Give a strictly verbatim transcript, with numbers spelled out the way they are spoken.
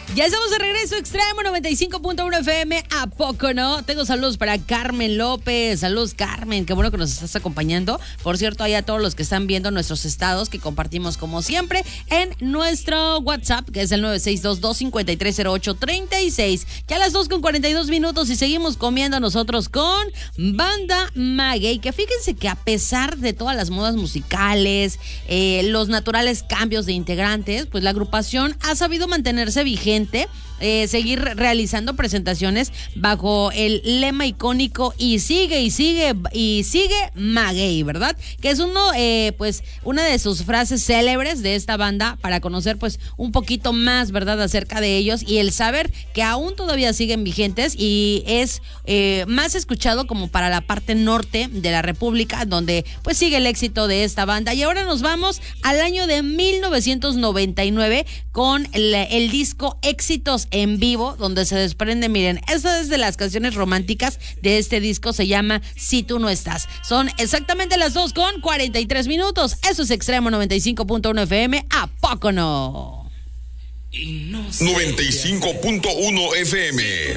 Ya estamos de regreso, Extremo noventa y cinco punto uno F M, ¿a poco no? Tengo saludos para Carmen López. Saludos, Carmen, qué bueno que nos estás acompañando. Por cierto, hay a todos los que están viendo nuestros estados que compartimos como siempre en nuestro WhatsApp, que es el nueve seis dos, dos cinco tres, cero ocho tres seis. Ya a las dos con cuarenta y dos minutos y seguimos comiendo nosotros con Banda Maguey, que fíjense que a pesar de todas las modas musicales, eh, los naturales cambios de integrantes, pues la agrupación ha sabido mantenerse vigente. Eh, seguir realizando presentaciones bajo el lema icónico y sigue y sigue y sigue Maguey, ¿verdad? Que es uno, eh, pues, una de sus frases célebres de esta banda para conocer, pues, un poquito más, ¿verdad?, acerca de ellos y el saber que aún todavía siguen vigentes y es eh, más escuchado como para la parte norte de la República, donde, pues, sigue el éxito de esta banda. Y ahora nos vamos al año de mil novecientos noventa y nueve con el, el disco Éxitos en Vivo, donde se desprende, miren, esta es de las canciones románticas de este disco, se llama Si Tú No Estás. Son exactamente las dos con cuarenta y tres minutos. Eso es Extremo noventa y cinco punto uno F M, ¿a poco no? noventa y cinco punto uno F M.